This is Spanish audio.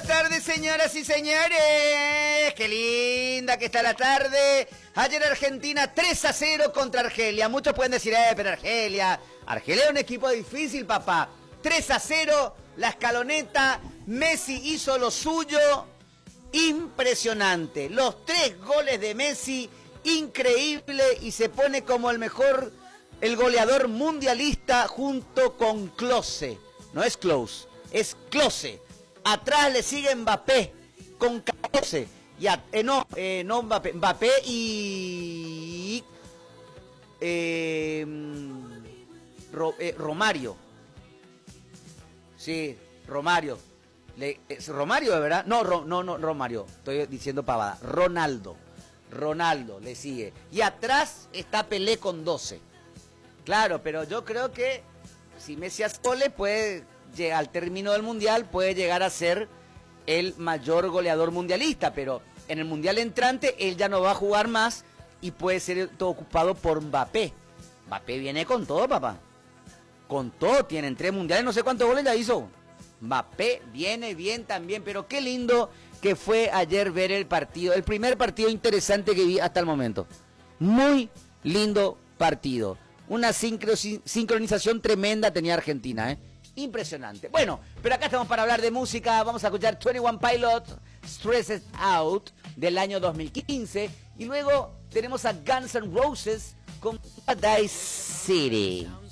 tardes, señoras y señores. Qué linda que está la tarde. Ayer Argentina 3-0 contra Argelia. Muchos pueden decir, pero Argelia es un equipo difícil, papá. 3-0, la escaloneta. Messi hizo lo suyo. Impresionante. Los 3 goles de Messi, increíble. Y se pone como el goleador mundialista junto con Klose. No es Klose, es Klose. Atrás le sigue Mbappé con 14. No Mbappé y Romario. Sí, Romario. ¿Es Romario, de verdad? No, Romario. Estoy diciendo pavada. Ronaldo le sigue. Y atrás está Pelé con 12. Claro, pero yo creo que si Messi hace goles, al término del Mundial, puede llegar a ser el mayor goleador mundialista, pero en el Mundial entrante él ya no va a jugar más y puede ser todo ocupado por Mbappé. Mbappé viene con todo, papá. Con todo, tienen 3 mundiales, no sé cuántos goles ya hizo. Mbappé viene bien también, pero qué lindo que fue ayer ver el partido, el primer partido interesante que vi hasta el momento. Muy lindo partido. Una sincronización tremenda tenía Argentina, ¿eh? Impresionante. Bueno, pero acá estamos para hablar de música. Vamos a escuchar 21 Pilots, Stressed Out, del año 2015. Y luego tenemos a Guns N' Roses con Paradise City.